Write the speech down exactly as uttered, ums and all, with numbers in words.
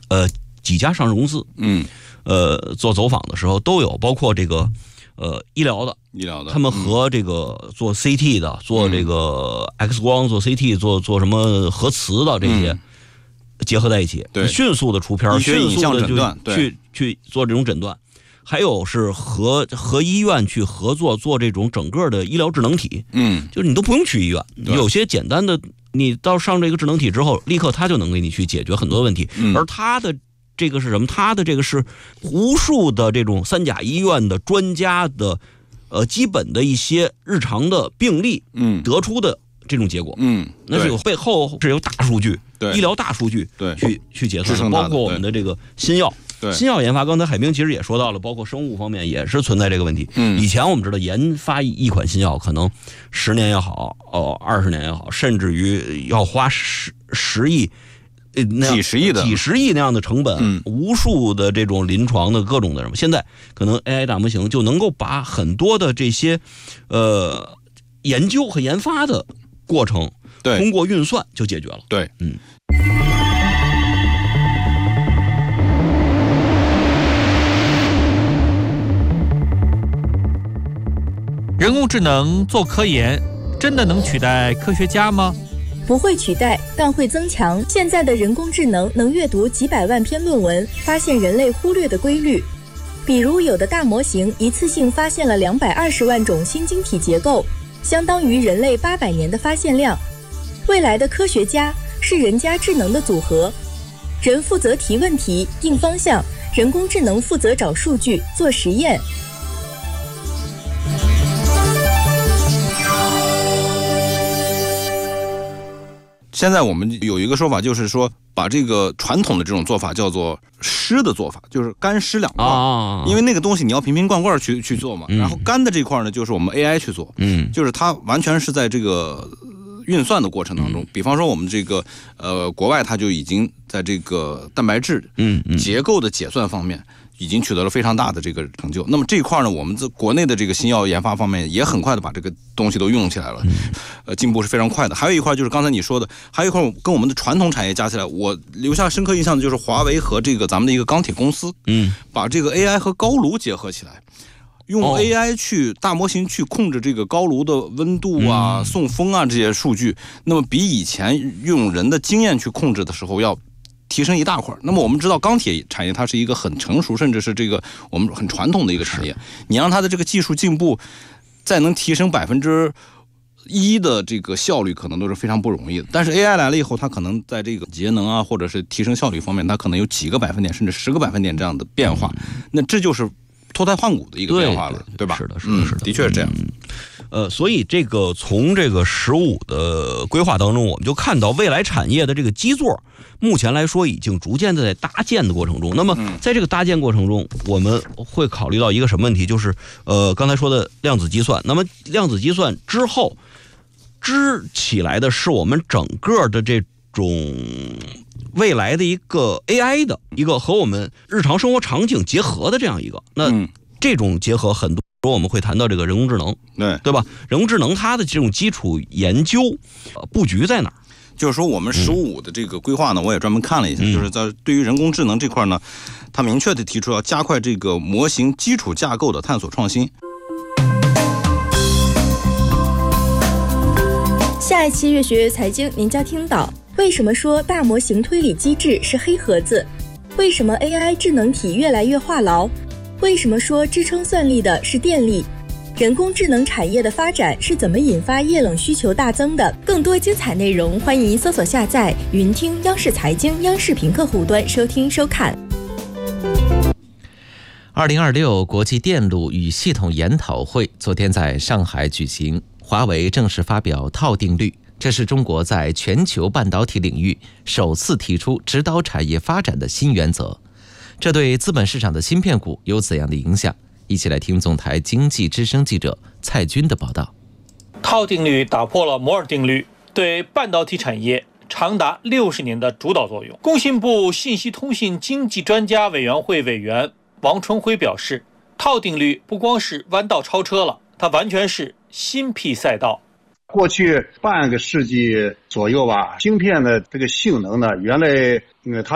呃几家上市公司， 嗯， 呃做走访的时候都有，包括这个呃医疗的， 医疗的， 他们和这个做 C T 的、嗯、做这个 X 光、做 C T、做做什么核磁的这些。嗯结合在一起， 对， 迅速的出片，迅速的就去去做这种诊断，还有是和和医院去合作做这种整个的医疗智能体， 嗯， 就是你都不用去医院，有些简单的，你到上这个智能体之后，立刻它就能给你去解决很多问题， 嗯、 而它的这个是什么？它的这个是无数的这种三甲医院的专家的，呃，基本的一些日常的病例， 嗯， 得出的这种结果， 嗯， 那是有背后是有大数据。 对， 医疗大数据对去去解算，包括我们的这个新药， 对新药研发，刚才海兵其实也说到了，包括生物方面也是存在这个问题。 嗯， 以前我们知道研发一款新药可能十年也好，哦二十年也好，甚至于要花十十亿，呃那几十亿的几十亿那样的成本， 嗯， 无数的这种临床的各种的什么，现在可能 A I 大模型就能够把很多的这些呃研究和研发的过程。 对， 通过运算就解决了。 对， 嗯。 人工智能做科研，真的能取代科学家吗？ 不会取代，但会增强。现在的人工智能能阅读几百万篇论文，发现人类忽略的规律。比如，有的大模型一次性发现了两百二十万种新晶体结构，相当于人类八百年的发现量。未来的科学家是人加智能的组合，人负责提问题、定方向，人工智能负责找数据、做实验。 现在我们有一个说法，就是说把这个传统的这种做法叫做湿的做法，就是干湿两块、 啊、 因为那个东西你要瓶瓶罐罐去去做嘛、嗯，然后干的这块呢，就是我们 A I 去做， 嗯， 就是它完全是在这个运算的过程当中，比方说我们这个呃国外它就已经在这个蛋白质嗯结构的解算方面已经取得了非常大的这个成就。那么这一块呢，我们在国内的这个新药研发方面也很快的把这个东西都用起来了，呃，进步是非常快的。还有一块就是刚才你说的，还有一块跟我们的传统产业加起来，我留下深刻印象的就是华为和这个咱们的一个钢铁公司， 嗯， 把这个 A I 和高炉结合起来。用 A I 去大模型去控制这个高炉的温度啊、送风啊这些数据，那么比以前用人的经验去控制的时候要提升一大块。那么我们知道钢铁产业它是一个很成熟，甚至是这个我们很传统的一个产业，你让它的这个技术进步再能提升百分之一的这个效率，可能都是非常不容易的。但是 A I 来了以后，它可能在这个节能啊，或者是提升效率方面，它可能有几个百分点，甚至十个百分点这样的变化。那这就是脱胎换骨的一个变化了， 对, 对, 对吧？ 是的，是的，是的、 嗯，的确是这样。 嗯、呃，所以这个从这个十五的规划当中，我们就看到未来产业的这个基座，目前来说已经逐渐的在搭建的过程中。那么，在这个搭建过程中，我们会考虑到一个什么问题？就是呃，刚才说的量子计算。那么，量子计算之后支起来的是我们整个的这种未来的一个 A I 的一个和我们日常生活场景结合的这样一个，那这种结合很多我们会谈到这个人工智能， 对对吧？人工智能它的这种基础研究、呃、布局在哪儿？ 就是说我们十五的这个规划呢，我也专门看了一下，嗯、就是在对于人工智能这块呢，它明确的提出要加快这个模型基础架构的探索创新。 下一期越学越财经，您将听到为什么说大模型推理机制是黑盒子？为什么 A I 智能体越来越话痨？为什么说支撑算力的是电力？人工智能产业的发展是怎么引发液冷需求大增的？更多精彩内容，欢迎搜索下载云听央视财经央视频客户端收听收看。 二零二六国际电路与系统研讨会昨天在上海举行，华为正式发表套定律，这是中国在全球半导体领域首次提出指导产业发展的新原则。这对资本市场的芯片股有怎样的影响？一起来听总台经济之声记者蔡军的报道。 套定律打破了摩尔定律对半导体产业长达六十年的主导作用。工信部信息通信经济专家委员会委员王春辉表示，套定律不光是弯道超车了，它完全是新辟赛道。 过去半个世纪左右吧，芯片的这个性能呢，原来呃它